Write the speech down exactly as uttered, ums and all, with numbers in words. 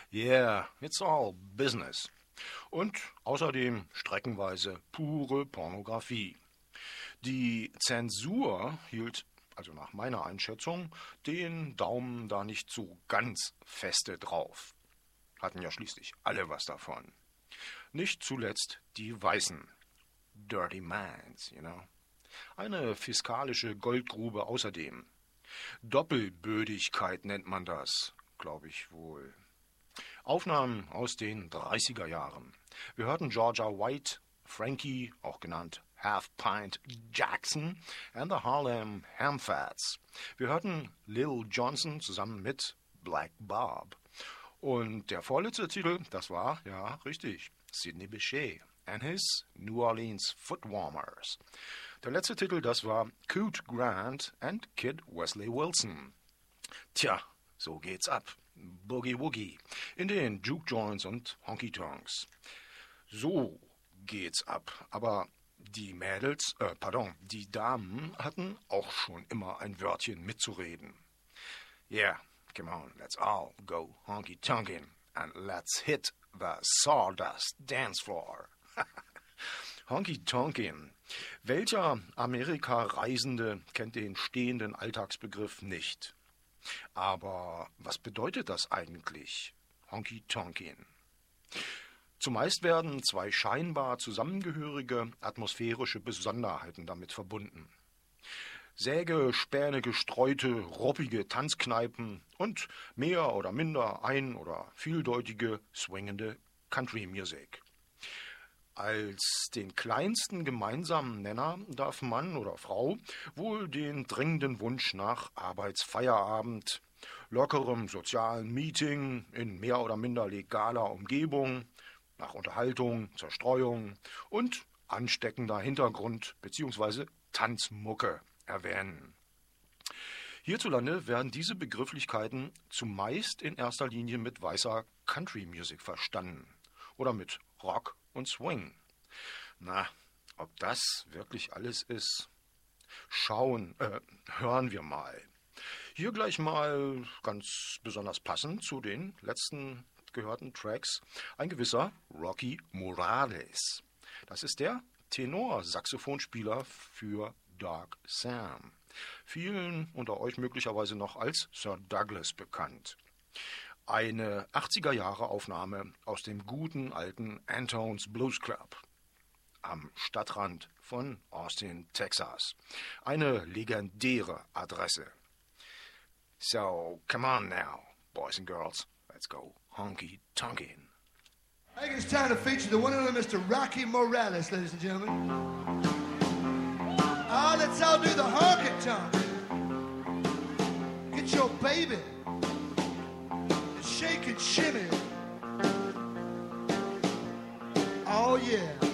Yeah, it's all business. Und außerdem streckenweise pure Pornografie. Die Zensur hielt, also nach meiner Einschätzung, den Daumen da nicht so ganz feste drauf. Hatten ja schließlich alle was davon. Nicht zuletzt die Weißen. Dirty Minds, you know. Eine fiskalische Goldgrube außerdem. Doppelbödigkeit nennt man das, glaube ich wohl. Aufnahmen aus den dreißiger Jahren. Wir hörten Georgia White, Frankie, auch genannt Half Pint Jackson, and the Harlem Hamfats. Wir hörten Lil Johnson zusammen mit Black Bob. Und der vorletzte Titel, das war, ja, richtig, Sidney Bechet and his New Orleans Footwarmers. Der letzte Titel, das war Coot Grant and Kid Wesley Wilson. Tja, so geht's ab. Boogie Woogie in den Juke Joints und Honky Tonks. So geht's ab. Aber die Mädels, äh, pardon, die Damen hatten auch schon immer ein Wörtchen mitzureden. Yeah, come on, let's all go honky tonkin' and let's hit the sawdust dance floor. Honky tonkin'. Welcher Amerika-Reisende kennt den stehenden Alltagsbegriff nicht? Aber was bedeutet das eigentlich, Honky Tonkin? Zumeist werden zwei scheinbar zusammengehörige atmosphärische Besonderheiten damit verbunden. Sägespäne gestreute, ruppige Tanzkneipen und mehr oder minder ein- oder vieldeutige, swingende Country Music. Als den kleinsten gemeinsamen Nenner darf Mann oder Frau wohl den dringenden Wunsch nach Arbeitsfeierabend, lockerem sozialen Meeting in mehr oder minder legaler Umgebung, nach Unterhaltung, Zerstreuung und ansteckender Hintergrund bzw. Tanzmucke erwähnen. Hierzulande werden diese Begrifflichkeiten zumeist in erster Linie mit weißer Country Music verstanden oder mit Rock und Swing. Na, ob das wirklich alles ist? Schauen, äh, hören wir mal. Hier gleich mal ganz besonders passend zu den letzten gehörten Tracks ein gewisser Rocky Morales. Das ist der Tenorsaxophonspieler für Dark Sam. Vielen unter euch möglicherweise noch als Sir Douglas bekannt. Eine achtziger Jahre Aufnahme aus dem guten alten Antone's Blues Club am Stadtrand von Austin, Texas. Eine legendäre Adresse. So, come on now, boys and girls, let's go honky tonkin'. I think it's time to feature the one and only Mister Rocky Morales, ladies and gentlemen. Ah, let's all do the honky tonk. Get your baby. Shake and shimmy. Oh yeah.